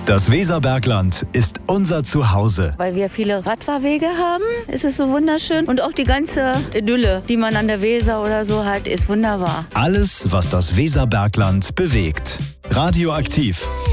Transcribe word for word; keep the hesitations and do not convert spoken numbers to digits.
Das Weserbergland ist unser Zuhause. Weil wir viele Radfahrwege haben, ist es so wunderschön. Und auch die ganze Idylle, die man an der Weser oder so hat, ist wunderbar. Alles, was das Weserbergland bewegt. Radioaktiv.